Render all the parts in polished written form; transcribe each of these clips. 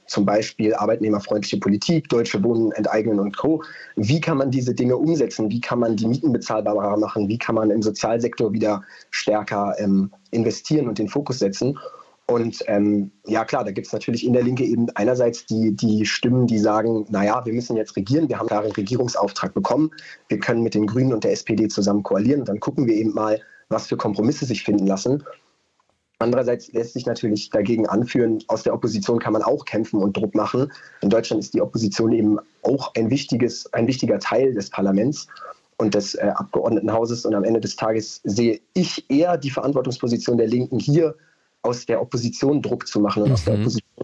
zum Beispiel arbeitnehmerfreundliche Politik, Deutsche Wohnen enteignen und Co. Wie kann man diese Dinge umsetzen? Wie kann man die Mieten bezahlbarer machen? Wie kann man im Sozialsektor wieder stärker investieren und den Fokus setzen? Und ja klar, da gibt es natürlich in der Linke eben einerseits die Stimmen, die sagen, naja, wir müssen jetzt regieren, wir haben da einen Regierungsauftrag bekommen, wir können mit den Grünen und der SPD zusammen koalieren, dann gucken wir eben mal, was für Kompromisse sich finden lassen. Andererseits lässt sich natürlich dagegen anführen, aus der Opposition kann man auch kämpfen und Druck machen. In Deutschland ist die Opposition eben auch ein wichtiger Teil des Parlaments und des Abgeordnetenhauses. Und am Ende des Tages sehe ich eher die Verantwortungsposition der Linken hier, aus der Opposition Druck zu machen und aus der Opposition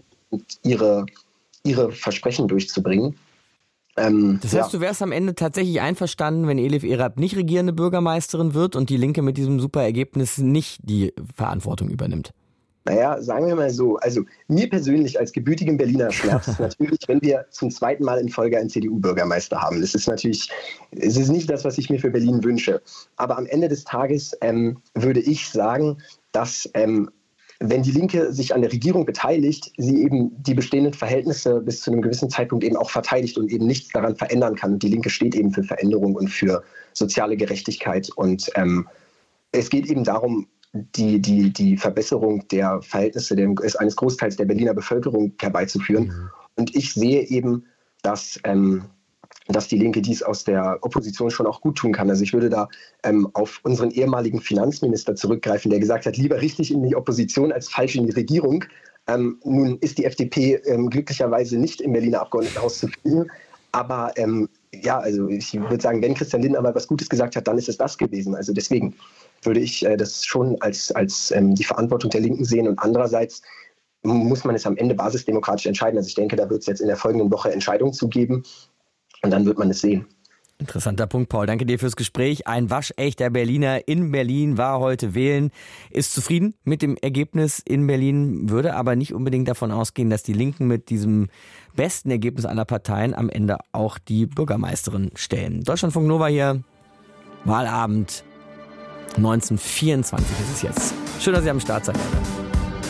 ihre Versprechen durchzubringen. Das heißt, du wärst am Ende tatsächlich einverstanden, wenn Elif Erab nicht regierende Bürgermeisterin wird und die Linke mit diesem super Ergebnis nicht die Verantwortung übernimmt? Naja, sagen wir mal so, also mir persönlich als gebürtigen Berliner schmerzt es natürlich, wenn wir zum zweiten Mal in Folge einen CDU-Bürgermeister haben. Das ist natürlich, es ist nicht das, was ich mir für Berlin wünsche. Aber am Ende des Tages würde ich sagen, dass wenn die Linke sich an der Regierung beteiligt, sie eben die bestehenden Verhältnisse bis zu einem gewissen Zeitpunkt eben auch verteidigt und eben nichts daran verändern kann. Die Linke steht eben für Veränderung und für soziale Gerechtigkeit. Und es geht eben darum, die Verbesserung der Verhältnisse eines Großteils der Berliner Bevölkerung herbeizuführen. Und ich sehe eben, dass die Linke dies aus der Opposition schon auch gut tun kann. Also ich würde da auf unseren ehemaligen Finanzminister zurückgreifen, der gesagt hat, lieber richtig in die Opposition als falsch in die Regierung. Nun ist die FDP glücklicherweise nicht im Berliner Abgeordnetenhaus zu finden. Aber ja, also ich würde sagen, wenn Christian Lindner mal was Gutes gesagt hat, dann ist es das gewesen. Also deswegen würde ich das schon als die Verantwortung der Linken sehen. Und andererseits muss man es am Ende basisdemokratisch entscheiden. Also ich denke, da wird es jetzt in der folgenden Woche Entscheidungen zu geben. Und dann wird man es sehen. Interessanter Punkt, Paul. Danke dir fürs Gespräch. Ein waschechter Berliner in Berlin war heute wählen, ist zufrieden mit dem Ergebnis in Berlin, würde aber nicht unbedingt davon ausgehen, dass die Linken mit diesem besten Ergebnis aller Parteien am Ende auch die Bürgermeisterin stellen. Deutschlandfunk Nova hier, Wahlabend 1924 ist es jetzt. Schön, dass ihr am Start seid.